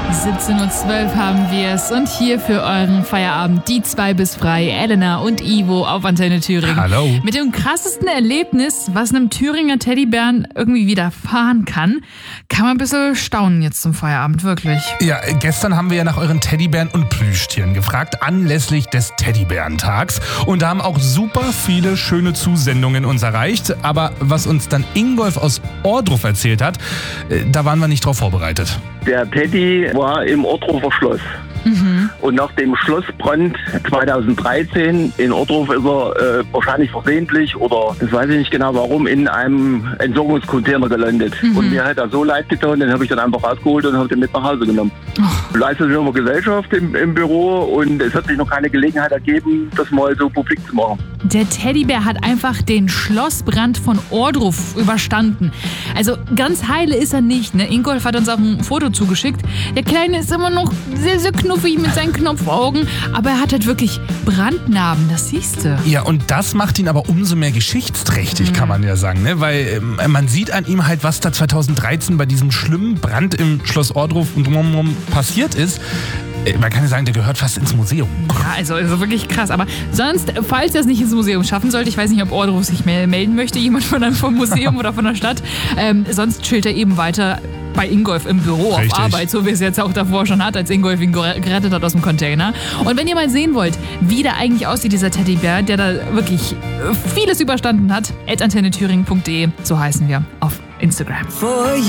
17:12 Uhr haben wir es und hier für euren Feierabend die 2 bis frei, Elena und Ivo auf Antenne Thüringen. Hallo. Mit dem krassesten Erlebnis, was einem Thüringer Teddybären irgendwie widerfahren kann man ein bisschen staunen jetzt zum Feierabend, wirklich. Ja, gestern haben wir ja nach euren Teddybären und Plüschtieren gefragt, anlässlich des Teddybärentags. Und da haben auch super viele schöne Zusendungen uns erreicht. Aber was uns dann Ingolf aus Ohrdruf erzählt hat, da waren wir nicht drauf vorbereitet. Der Teddy war im Ohrdruffer Schloss. Und nach dem Schlossbrand 2013 in Ohrdruf ist er wahrscheinlich versehentlich oder das weiß ich nicht genau warum in einem Entsorgungscontainer gelandet. Und mir hat er so leid getan, den habe ich dann einfach rausgeholt und habe den mit nach Hause genommen. Leistet sich immer Gesellschaft im Büro und es hat sich noch keine Gelegenheit ergeben, das mal so publik zu machen. Der Teddybär hat einfach den Schlossbrand von Ohrdruf überstanden. Also ganz heile ist er nicht, ne? Ingolf hat uns auch ein Foto zugeschickt. Der Kleine ist immer noch sehr, sehr knuffig mit seinen Knopfaugen, aber er hat halt wirklich Brandnarben, das siehst du. Ja, und das macht ihn aber umso mehr geschichtsträchtig, kann man ja sagen, ne? Weil man sieht an ihm halt, was da 2013 bei diesem schlimmen Brand im Schloss Ohrdruf und drumherum passiert ist. Man kann ja sagen, der gehört fast ins Museum. Ja, also wirklich krass. Aber sonst, falls er es nicht ins Museum schaffen sollte, ich weiß nicht, ob Ohrdruf sich melden möchte, jemand vom Museum oder von der Stadt, sonst chillt er eben weiter bei Ingolf im Büro Richtig. auf Arbeit, so wie es jetzt auch davor schon hat, als Ingolf ihn gerettet hat aus dem Container. Und wenn ihr mal sehen wollt, wie der eigentlich aussieht, dieser Teddybär, der da wirklich vieles überstanden hat, @antennethüringen.de, so heißen wir auf Instagram.